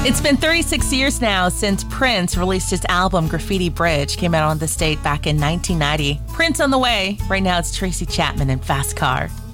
It's been 36 years now since Prince released his album Graffiti Bridge. Came out on this date back in 1990. Prince on the way. Right now it's Tracy Chapman and Fast Car.